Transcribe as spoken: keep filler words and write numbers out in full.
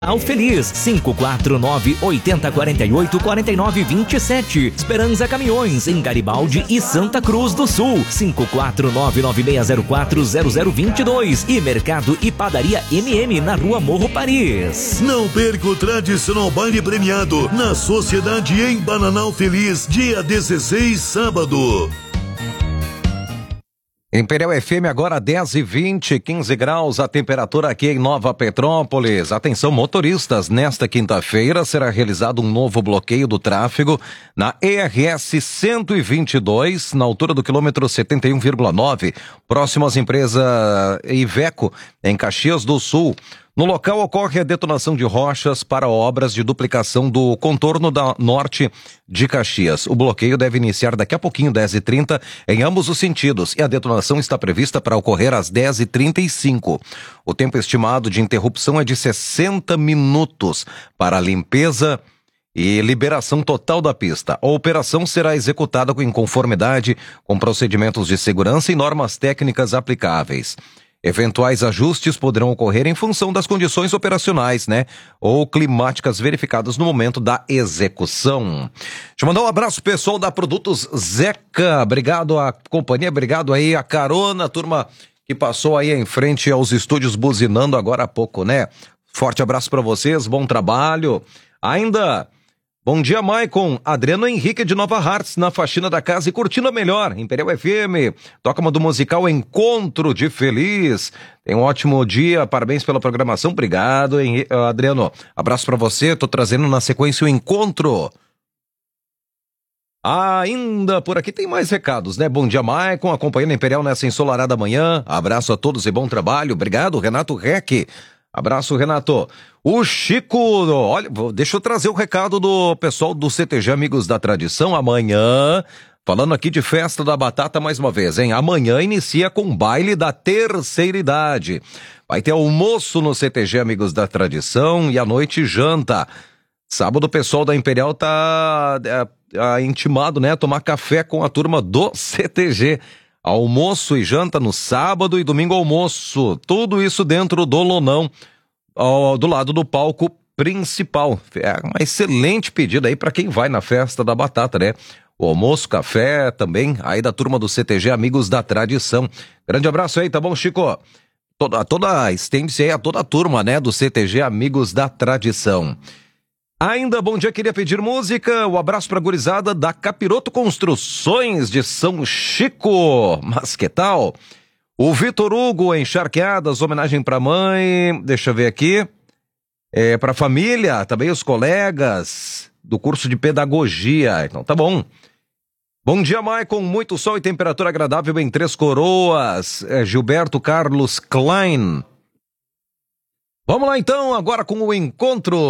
Ao Feliz, cinco quatro nove, oito zero quatro oito, quatro nove dois sete. Esperança Caminhões, em Garibaldi e Santa Cruz do Sul, cinco quatro nove, nove seis zero quatro, zero zero dois dois. E Mercado e Padaria M M, na Rua Morro Paris. Não perca o tradicional baile premiado na Sociedade em Bananal Feliz, dia dezesseis, sábado. Imperial F M agora dez e vinte, quinze graus a temperatura aqui em Nova Petrópolis. Atenção motoristas, nesta quinta-feira será realizado um novo bloqueio do tráfego na E R S cento e vinte e dois, na altura do quilômetro setenta e um vírgula nove, próximo às empresas Iveco, em Caxias do Sul. No local ocorre a detonação de rochas para obras de duplicação do contorno da norte de Caxias. O bloqueio deve iniciar daqui a pouquinho, dez e trinta, em ambos os sentidos, e a detonação está prevista para ocorrer às dez e trinta e cinco. O tempo estimado de interrupção é de sessenta minutos para a limpeza e liberação total da pista. A operação será executada em conformidade com procedimentos de segurança e normas técnicas aplicáveis. Eventuais ajustes poderão ocorrer em função das condições operacionais, né? Ou climáticas verificadas no momento da execução. Deixa eu mandar um abraço pessoal da Produtos Zeca. Obrigado à companhia, obrigado aí a carona, a turma que passou aí em frente aos estúdios buzinando agora há pouco, né? Forte abraço para vocês, bom trabalho. Ainda... Bom dia, Maicon. Adriano Henrique de Nova Hartz, na faxina da casa e curtindo a melhor. Imperial F M. Toca uma do musical Encontro de Feliz. Tem um ótimo dia, parabéns pela programação. Obrigado, Henrique. Adriano. Abraço pra você, tô trazendo na sequência o Encontro. Ainda por aqui tem mais recados, né? Bom dia, Maicon, acompanhando a Imperial nessa ensolarada manhã. Abraço a todos e bom trabalho. Obrigado, Renato Reck. Abraço, Renato. O Chico, olha, deixa eu trazer o recado do pessoal do C T G Amigos da Tradição. Amanhã, falando aqui de Festa da Batata mais uma vez, hein? Amanhã inicia com o baile da terceira idade. Vai ter almoço no C T G Amigos da Tradição e à noite janta. Sábado o pessoal da Imperial tá é, é, intimado, né? A tomar café com a turma do C T G. Almoço e janta no sábado e domingo almoço. Tudo isso dentro do Lonão, ao, do lado do palco principal. É uma excelente pedida aí para quem vai na Festa da Batata, né? O almoço, café também, aí da turma do C T G Amigos da Tradição. Grande abraço aí, tá bom, Chico? Toda, toda, estende-se aí a toda a turma, né, do C T G Amigos da Tradição. Ainda, bom dia, queria pedir música, o um abraço pra gurizada da Capiroto Construções de São Chico. Mas que tal? O Vitor Hugo, Encharqueadas, homenagem pra mãe, deixa eu ver aqui, é, pra família, também os colegas do curso de pedagogia, então tá bom. Bom dia, Maicon, muito sol e temperatura agradável em Três Coroas, é, Gilberto Carlos Klein. Vamos lá então, agora com o Encontro